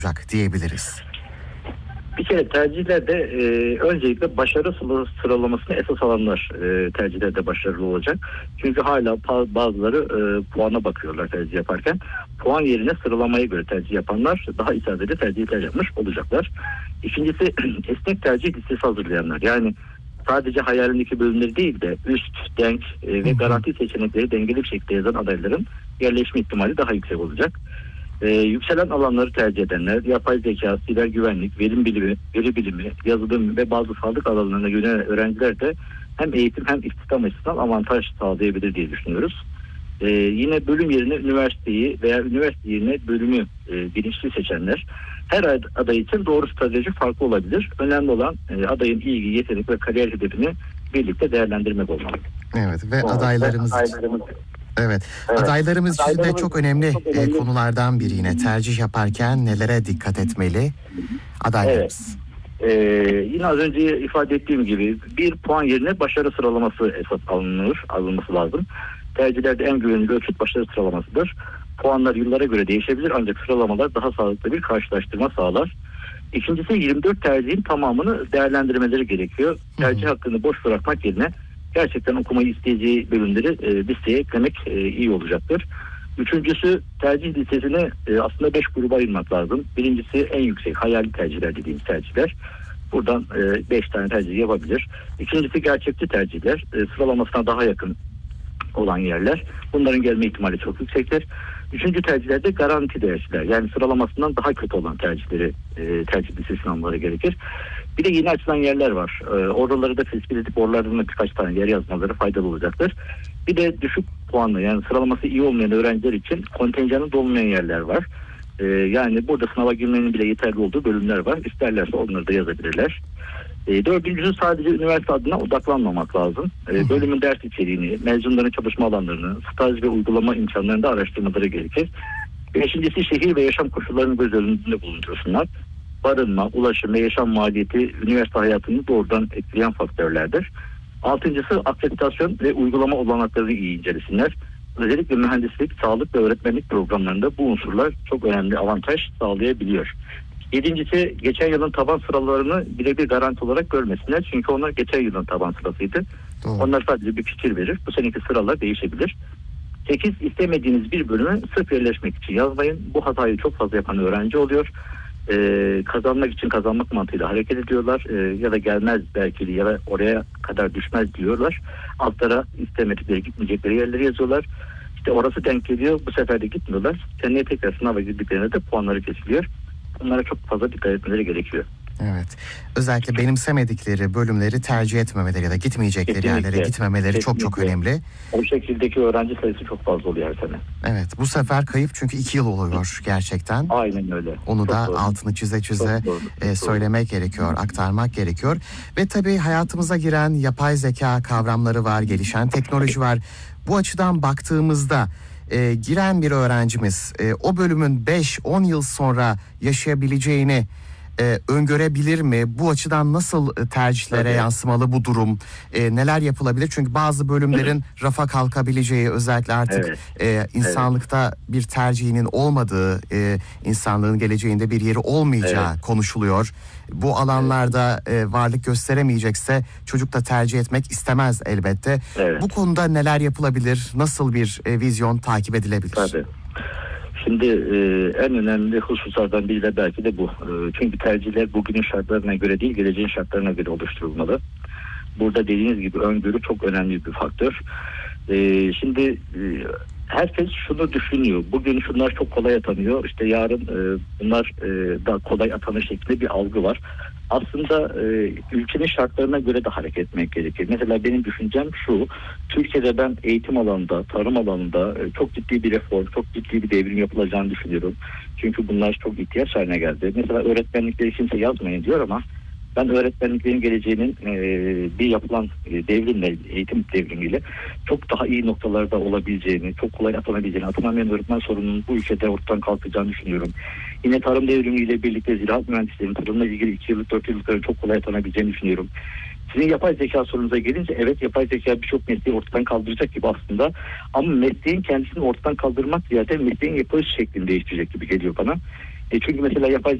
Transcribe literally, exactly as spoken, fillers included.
olacak diyebiliriz? Bir kere tercihlerde e, öncelikle başarı sıralamasını esas alanlar e, tercihlerde başarılı olacak. Çünkü hala bazıları e, puana bakıyorlar tercih yaparken. Puan yerine sıralamaya göre tercih yapanlar daha isabetli tercihler yapmış olacaklar. İkincisi esnek tercih listesi hazırlayanlar. Yani sadece hayalindeki bölümleri değil de üst, denk e, ve garanti seçenekleri dengeli bir şekilde yazan adayların yerleşme ihtimali daha yüksek olacak. Ee, yükselen alanları tercih edenler, yapay zeka, siber güvenlik, verim bilimi, veri bilimi, yazılım ve bazı sağlık alanlarına yönelen öğrenciler de hem eğitim hem istihdam açısından avantaj sağlayabilir diye düşünüyoruz. Ee, yine bölüm yerine üniversiteyi veya üniversite yerine bölümü e, bilinçli seçenler, her aday için doğru strateji farklı olabilir. Önemli olan e, adayın ilgi, yetenek ve kariyer hedefini birlikte değerlendirmek olmalı. Evet ve adaylarımız... adaylarımız Evet. evet. Adaylarımız için de çok önemli, çok önemli. E, konulardan biri yine tercih yaparken nelere dikkat etmeli adaylarımız? Evet. Ee, yine az önce ifade ettiğim gibi bir puan yerine başarı sıralaması esas alınır, alınması lazım. Tercihlerde en güvenilir ölçüt başarı sıralamasıdır. Puanlar yıllara göre değişebilir ancak sıralamalar daha sağlıklı bir karşılaştırma sağlar. İkincisi yirmi dört tercihin tamamını değerlendirmeleri gerekiyor. Tercih Hı-hı. hakkını boş bırakmak yerine gerçekten okumayı isteyeceği bölümleri e, listeye eklemek e, iyi olacaktır. Üçüncüsü tercih listesini e, aslında beş gruba ayırmak lazım. Birincisi en yüksek hayali tercihler dediğimiz tercihler. Buradan e, beş tane tercih yapabilir. İkincisi gerçekçi tercihler. E, sıralamasına daha yakın olan yerler. Bunların gelme ihtimali çok yüksektir. Üçüncü tercihlerde garanti tercihler. Yani sıralamasından daha kötü olan tercihleri e, tercih listesine almaları gerekir. Bir de yeni açılan yerler var. Ee, oraları da tespit edip oralardan da birkaç tane yer yazmaları faydalı olacaktır. Bir de düşük puanlı yani sıralaması iyi olmayan öğrenciler için kontenjanı dolmayan yerler var. Ee, yani burada sınava girmenin bile yeterli olduğu bölümler var. İsterlerse onları da yazabilirler. Ee, dördüncüsü sadece üniversite adına odaklanmamak lazım. Ee, bölümün ders içeriğini, mezunların çalışma alanlarını, staj ve uygulama imkanlarını da araştırmaları gerekir. Beşincisi şehir ve yaşam koşullarını göz önünde bulundursunlar. Barınma, ulaşım ve yaşam maliyeti üniversite hayatını doğrudan etkileyen faktörlerdir. Altıncısı akreditasyon ve uygulama olanaklarını iyi incelesinler. Özellikle mühendislik, sağlık ve öğretmenlik programlarında bu unsurlar çok önemli avantaj sağlayabiliyor. Yedincisi geçen yılın taban sıralarını birebir garanti olarak görmesinler. Çünkü onlar geçen yılın taban sırasıydı. Doğru. Onlar sadece bir fikir verir. Bu seneki sıralar değişebilir. Sekiz, istemediğiniz bir bölüme sırf yerleşmek için yazmayın. Bu hatayı çok fazla yapan öğrenci oluyor. Ee, kazanmak için kazanmak mantığıyla hareket ediyorlar ee, ya da gelmez belki ya da oraya kadar düşmez diyorlar. Altlara istemedikleri gitmeyecekleri yerleri yazıyorlar. İşte orası denk geliyor, bu sefer de gitmiyorlar. Seneye tekrar sınava girdiklerinde de puanları kesiliyor. Bunlara çok fazla dikkat etmeleri gerekiyor. Evet. Özellikle benimsemedikleri bölümleri tercih etmemeleri ya da gitmeyecekleri Kesinlikle. yerlere gitmemeleri Kesinlikle. çok çok önemli. O şekildeki öğrenci sayısı çok fazla oluyor her sene. Evet. Bu sefer kayıp çünkü iki yıl oluyor gerçekten. Aynen öyle. Onu çok da doğru. altını çize çize çok doğru, çok e, söylemek doğru. gerekiyor, aktarmak gerekiyor. Ve tabii hayatımıza giren yapay zeka kavramları var, gelişen teknoloji var. Bu açıdan baktığımızda e, giren bir öğrencimiz e, o bölümün beş on yıl sonra yaşayabileceğini Ee, öngörebilir mi? Bu açıdan nasıl tercihlere Tabii. yansımalı bu durum? Ee, neler yapılabilir? Çünkü bazı bölümlerin rafa kalkabileceği, özellikle artık evet. e, insanlıkta evet. bir tercihinin olmadığı, e, insanlığın geleceğinde bir yeri olmayacağı evet. konuşuluyor. Bu alanlarda e, varlık gösteremeyecekse çocuk da tercih etmek istemez elbette. Evet. Bu konuda neler yapılabilir? Nasıl bir e, vizyon takip edilebilir? Tabii. Şimdi e, en önemli hususlardan biri de belki de bu. E, çünkü tercihler bugünün şartlarına göre değil, geleceğin şartlarına göre oluşturulmalı. Burada dediğiniz gibi öngörü çok önemli bir faktör. E, şimdi e, herkes şunu düşünüyor. Bugün şunlar çok kolay atanıyor. İşte yarın e, bunlar e, daha kolay atanır şeklinde bir algı var. Aslında e, ülkenin şartlarına göre de hareket etmek gerekir. Mesela benim düşüncem şu, Türkiye'de ben eğitim alanında, tarım alanında e, çok ciddi bir reform, çok ciddi bir devrim yapılacağını düşünüyorum. Çünkü bunlar çok ihtiyaç haline geldi. Mesela öğretmenlikleri kimse yazmayın diyor ama ben öğretmenliklerin geleceğinin e, bir yapılan e, devrimle, eğitim devrimiyle çok daha iyi noktalarda olabileceğini, çok kolay atanabileceğini, atanamayan öğretmen sorununun bu ülkede ortadan kalkacağını düşünüyorum. Yine tarım devrimiyle birlikte ziraat mühendislerinin tarımla ilgili iki yıllık, dört yıllıkların çok kolay atanabileceğini düşünüyorum. Sizin yapay zeka sorunuza gelince evet yapay zeka birçok mesleği ortadan kaldıracak gibi aslında ama mesleğin kendisini ortadan kaldırmak ziyade mesleğin yapılış şeklini değiştirecek gibi geliyor bana. E çünkü mesela yapay